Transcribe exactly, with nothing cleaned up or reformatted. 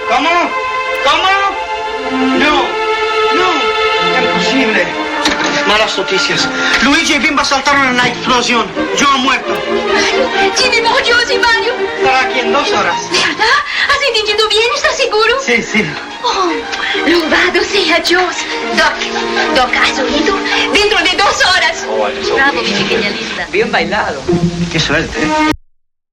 ¿Cómo? ¿Cómo? No, no, imposible. Malas noticias. Luigi y Bimba saltaron en la explosión. Joe ha muerto. Mario, Jimmy mordió, sí, Mario. Estará aquí en dos horas. ¿Verdad? ¿Has entendido bien? ¿Estás seguro? Sí, sí. Oh, louvado sea Dios. Doc, Doc, ¿has oído? Dentro de dos horas. Oh, Bravo, mi pequeña linda. Bien bailado. Qué suerte, ¿eh?